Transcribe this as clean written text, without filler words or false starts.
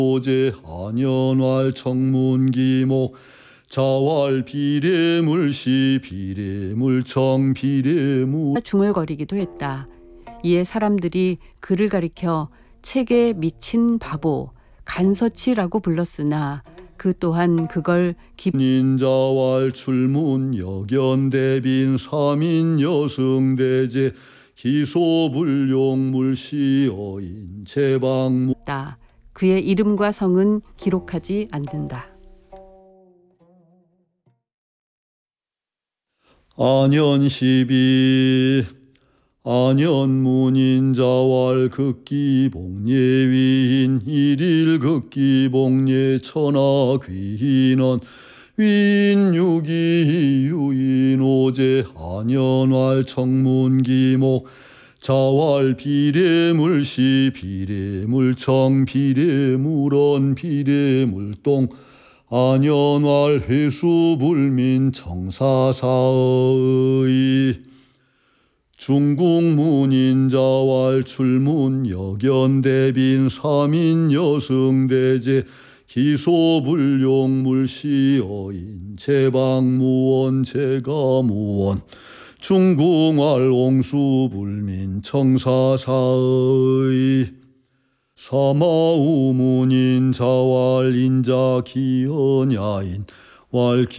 오제 한연왈 청문기목 자왈 비례물시 비례물청 비례무 중얼거리기도 했다. 이에 사람들이 그를 가리켜 책에 미친 바보, 간서치라고 불렀으나 그 또한 그걸 닌자왈 출문 여견대빈 삼인 여승대제 기소불용물시어인 제방무 기쁘다. 그의 이름과 성은 기록하지 않는다. 안현 12 안현문인자왈 극기봉예위인 일일 극기봉예 천하귀인원 위인유기 유인오제 안현왈 청문기목 자왈 비례물시 비례물청 비례물원 비례물동 안현왈 회수불민 청사사의 중국문인자왈 출문 여견대빈 삼인 여승대제 기소불용물시어인 제방무원 제가무원 중궁왈 옹수불민 청사사의 사마우문인 자왈 인자기언야인 왈